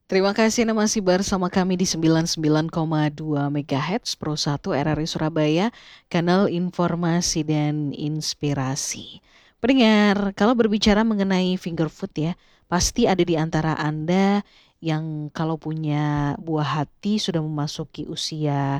Terima kasih Anda masih bersama kami di 99,2 MHz Pro 1 RRI Surabaya, kanal informasi dan inspirasi. Pendengar, kalau berbicara mengenai finger food ya, pasti ada di antara Anda yang kalau punya buah hati sudah memasuki usia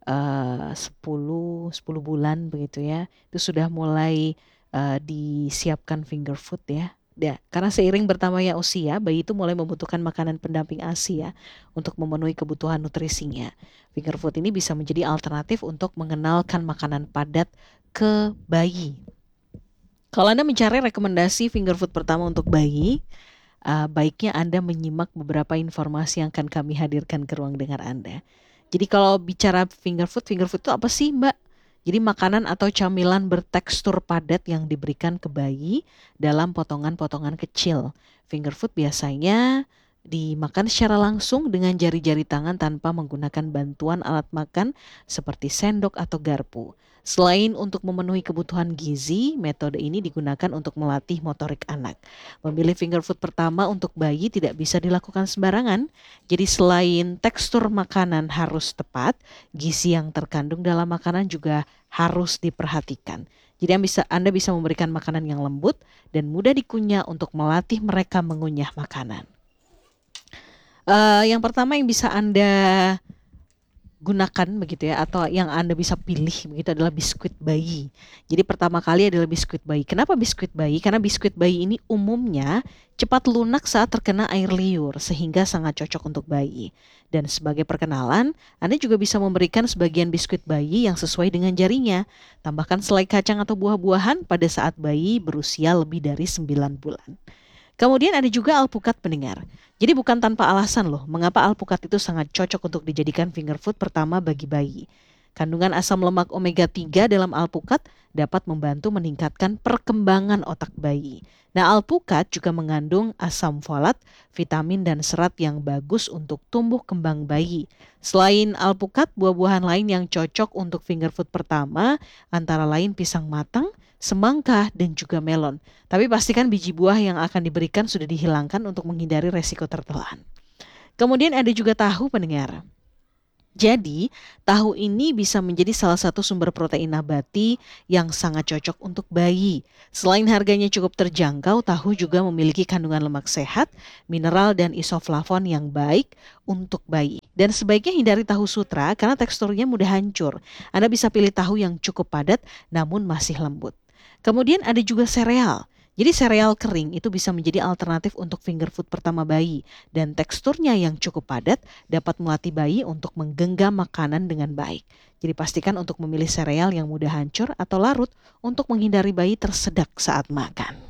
10 bulan begitu ya, itu sudah mulai disiapkan finger food ya. Ya, karena seiring bertambahnya usia, bayi itu mulai membutuhkan makanan pendamping ASI ya untuk memenuhi kebutuhan nutrisinya. Finger food ini bisa menjadi alternatif untuk mengenalkan makanan padat ke bayi. Kalau Anda mencari rekomendasi finger food pertama untuk bayi, baiknya Anda menyimak beberapa informasi yang akan kami hadirkan ke ruang dengar Anda. Jadi kalau bicara finger food itu apa sih Mbak? Jadi makanan atau camilan bertekstur padat yang diberikan ke bayi dalam potongan-potongan kecil. Finger food biasanya dimakan secara langsung dengan jari-jari tangan tanpa menggunakan bantuan alat makan seperti sendok atau garpu. Selain untuk memenuhi kebutuhan gizi, metode ini digunakan untuk melatih motorik anak. Memilih finger food pertama untuk bayi tidak bisa dilakukan sembarangan. Jadi selain tekstur makanan harus tepat, gizi yang terkandung dalam makanan juga harus diperhatikan. Jadi Anda bisa memberikan makanan yang lembut dan mudah dikunyah untuk melatih mereka mengunyah makanan. Yang pertama yang bisa Anda gunakan begitu ya, atau yang Anda bisa pilih begitu adalah biskuit bayi. Jadi pertama kali adalah biskuit bayi. Kenapa biskuit bayi? Karena biskuit bayi ini umumnya cepat lunak saat terkena air liur sehingga sangat cocok untuk bayi. Dan sebagai perkenalan, Anda juga bisa memberikan sebagian biskuit bayi yang sesuai dengan jarinya. Tambahkan selai kacang atau buah-buahan pada saat bayi berusia lebih dari 9 bulan. Kemudian ada juga alpukat pendengar. Jadi bukan tanpa alasan loh, mengapa alpukat itu sangat cocok untuk dijadikan finger food pertama bagi bayi. Kandungan asam lemak omega 3 dalam alpukat dapat membantu meningkatkan perkembangan otak bayi. Nah, alpukat juga mengandung asam folat, vitamin dan serat yang bagus untuk tumbuh kembang bayi. Selain alpukat, buah-buahan lain yang cocok untuk finger food pertama antara lain pisang matang, semangka, dan juga melon. Tapi pastikan biji buah yang akan diberikan sudah dihilangkan untuk menghindari resiko tertelan. Kemudian ada juga tahu pendengar. Jadi, tahu ini bisa menjadi salah satu sumber protein nabati yang sangat cocok untuk bayi. Selain harganya cukup terjangkau, tahu juga memiliki kandungan lemak sehat, mineral dan isoflavon yang baik untuk bayi. Dan sebaiknya hindari tahu sutra karena teksturnya mudah hancur. Anda bisa pilih tahu yang cukup padat namun masih lembut. Kemudian ada juga sereal. Jadi sereal kering itu bisa menjadi alternatif untuk finger food pertama bayi dan teksturnya yang cukup padat dapat melatih bayi untuk menggenggam makanan dengan baik. Jadi pastikan untuk memilih sereal yang mudah hancur atau larut untuk menghindari bayi tersedak saat makan.